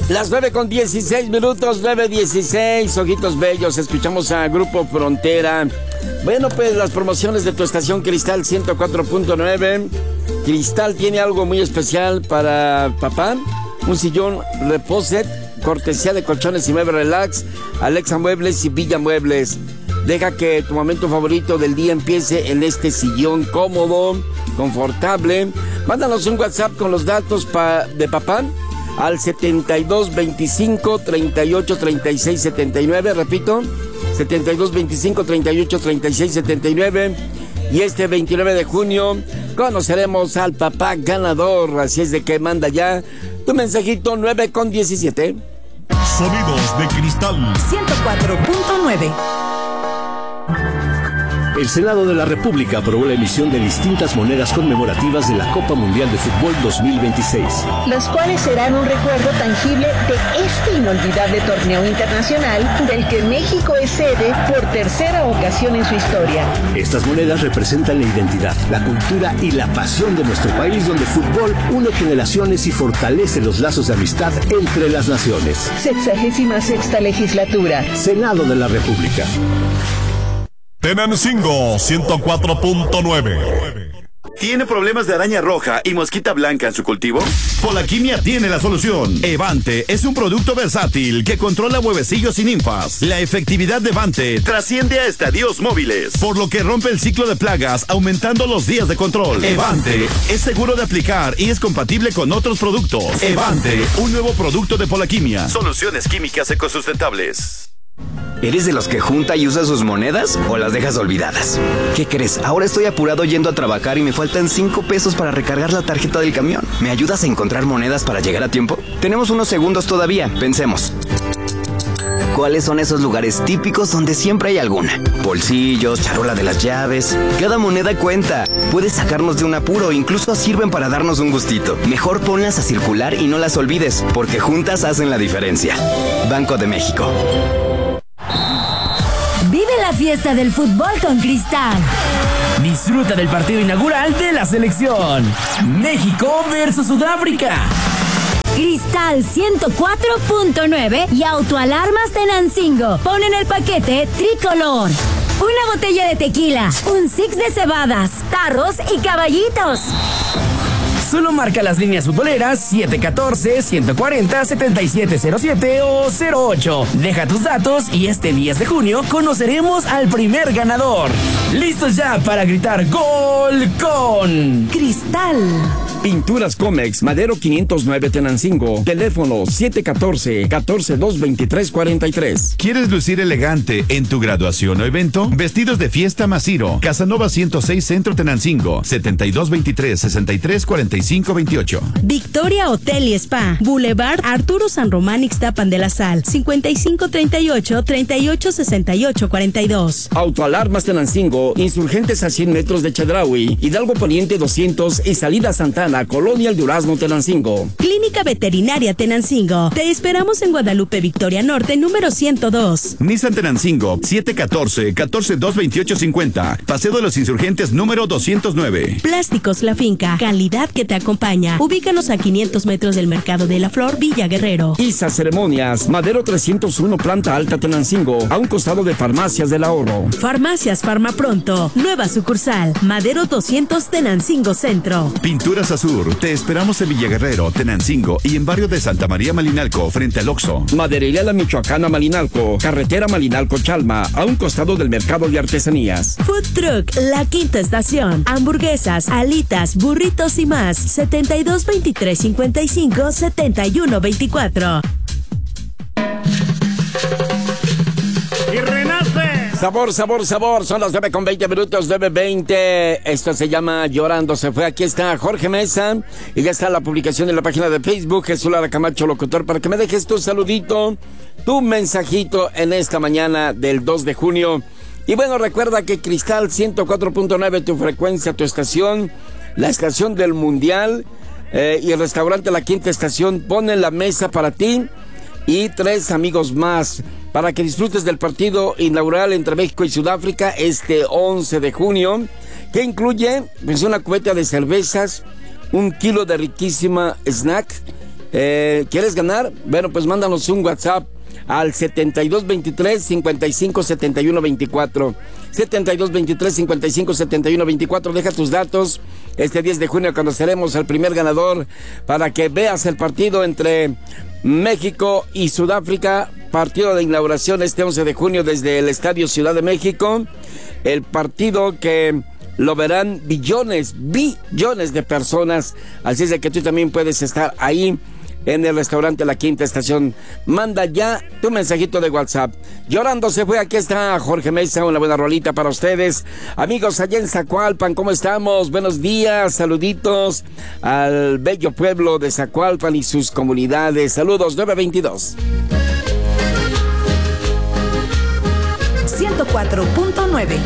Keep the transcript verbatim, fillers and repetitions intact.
Las nueve con dieciséis minutos, nueve dieciséis, ojitos bellos, escuchamos a Grupo Frontera. Bueno, pues las promociones de tu estación Cristal ciento cuatro punto nueve. Cristal tiene algo muy especial para papá. Un sillón Reposet, cortesía de Colchones y Muebles Relax, Alexa Muebles y Villa Muebles. Deja que tu momento favorito del día empiece en este sillón cómodo, confortable. Mándanos un WhatsApp con los datos pa- de papá al setenta y dos veinticinco treinta y ocho treinta y seis setenta y nueve, repito, setenta y dos veinticinco treinta y ocho treinta y seis setenta y nueve. Y este veintinueve de junio conoceremos al papá ganador, así es de que manda ya tu mensajito. Nueve con diecisiete. Sonidos de Cristal ciento cuatro punto nueve. El Senado de la República aprobó la emisión de distintas monedas conmemorativas de la Copa Mundial de Fútbol dos mil veintiséis. Las cuales serán un recuerdo tangible de este inolvidable torneo internacional del que México es sede por tercera ocasión en su historia. Estas monedas representan la identidad, la cultura y la pasión de nuestro país, donde fútbol une generaciones y fortalece los lazos de amistad entre las naciones. Sexagésima sexta legislatura. Senado de la República. Tenancingo ciento cuatro punto nueve. ¿Tiene problemas de araña roja y mosquita blanca en su cultivo? Polaquimia tiene la solución. Evante es un producto versátil que controla huevecillos y ninfas. La efectividad de Evante trasciende a estadios móviles, por lo que rompe el ciclo de plagas, aumentando los días de control. Evante es seguro de aplicar y es compatible con otros productos. Evante, un nuevo producto de Polaquimia. Soluciones químicas ecosustentables. ¿Eres de los que junta y usa sus monedas o las dejas olvidadas? ¿Qué crees? Ahora estoy apurado yendo a trabajar y me faltan cinco pesos para recargar la tarjeta del camión. ¿Me ayudas a encontrar monedas para llegar a tiempo? Tenemos unos segundos todavía, pensemos. ¿Cuáles son esos lugares típicos donde siempre hay alguna? Bolsillos, charola de las llaves. Cada moneda cuenta. Puedes sacarnos de un apuro, incluso sirven para darnos un gustito. Mejor ponlas a circular y no las olvides, porque juntas hacen la diferencia. Banco de México. Vive la fiesta del fútbol con Cristal. Disfruta del partido inaugural de la selección. México versus Sudáfrica. Cristal ciento cuatro punto nueve y Autoalarmas Tenancingo ponen el paquete tricolor. Una botella de tequila, un six de cebadas, tarros y caballitos. Solo marca las líneas futboleras siete uno cuatro, uno cuatro cero, siete siete cero siete o cero ocho. Deja tus datos y este diez de junio conoceremos al primer ganador. ¿Listos ya para gritar gol con Cristal? Pinturas Comex, Madero quinientos nueve Tenancingo. Teléfono siete uno cuatro, uno cuatro dos, dos tres cuatro tres. ¿Quieres lucir elegante en tu graduación o evento? Vestidos de fiesta Masiro. Casanova ciento seis Centro Tenancingo. setenta y dos veintitrés, sesenta y tres cuarenta y cinco veintiocho. Victoria Hotel y Spa. Boulevard Arturo San Román Ixtapan de la Sal. cincuenta y cinco treinta y ocho, treinta y ocho sesenta y ocho cuarenta y dos. Autoalarmas Tenancingo. Insurgentes a cien metros de Chedraui. Hidalgo Poniente doscientos y Salida Santana, Colonia El Durazno, Tenancingo. Clínica Veterinaria Tenancingo. Te esperamos en Guadalupe Victoria Norte, número ciento dos. Nissan Tenancingo, siete uno cuatro, uno cuatro dos, veintiocho cincuenta. Paseo de los Insurgentes, número doscientos nueve. Plásticos La Finca. Calidad que te acompaña. Ubícanos a quinientos metros del Mercado de la Flor, Villa Guerrero. Isa Ceremonias, Madero trescientos uno, Planta Alta, Tenancingo. A un costado de Farmacias del Ahorro. Farmacias Farma Pronto. Nueva sucursal. Madero doscientos, Tenancingo Centro. Pinturas Azur. Te esperamos en Villa Guerrero, Tenancingo y en barrio de Santa María Malinalco, frente al Oxxo. Maderería La Michoacana Malinalco, carretera Malinalco Chalma, a un costado del Mercado de Artesanías. Food Truck La Quinta Estación. Hamburguesas, alitas, burritos y más. setenta y dos veintitrés cincuenta y cinco, setenta y uno veinticuatro. Y renace. Sabor, sabor, sabor. Son las nueve con veinte minutos, nueve veinte. Esto se llama Llorando se fue. Aquí está Jorge Mesa. Y ya está la publicación en la página de Facebook. Jesús Lara Camacho, locutor, para que me dejes tu saludito, tu mensajito en esta mañana del dos de junio. Y bueno, recuerda que Cristal ciento cuatro punto nueve, tu frecuencia, tu estación, la estación del Mundial, eh, y el restaurante La Quinta Estación pone la mesa para ti y tres amigos más para que disfrutes del partido inaugural entre México y Sudáfrica este once de junio, que incluye pues una cubeta de cervezas, un kilo de riquísima snack Eh, ¿Quieres ganar? Bueno, pues mándanos un WhatsApp al setenta y dos veintitrés, cincuenta y cinco setenta y uno veinticuatro. setenta y dos veintitrés, cincuenta y cinco setenta y uno veinticuatro. Deja tus datos. Este diez de junio conoceremos al primer ganador para que veas el partido entre México y Sudáfrica. Partido de inauguración este once de junio desde el Estadio Ciudad de México. El partido que lo verán billones, billones de personas. Así es de que tú también puedes estar ahí en el restaurante La Quinta Estación. Manda ya tu mensajito de WhatsApp. Llorando se fue, aquí está Jorge Mesa, una buena rolita para ustedes. Amigos allá en Zacualpan, ¿cómo estamos? Buenos días, saluditos al bello pueblo de Zacualpan y sus comunidades. Saludos, nueve veintidós. ciento cuatro punto nueve.